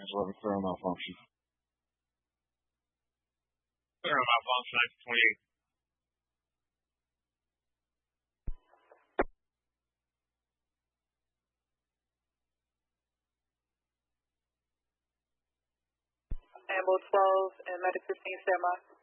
11 clear on malfunction. Clear on malfunction, 28. Ambo 12 and Medic 15 stand by.